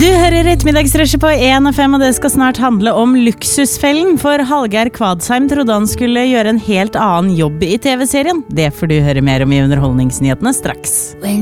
Du hører Ettermiddagsrushet på 1FM, og det skal snart handle om Luksusfellen, for Hallgeir Kvadsheim trodde han skulle gjøre en helt annen jobb i TV-serien. Det får du høre mer om i Underholdningsnyhetene straks.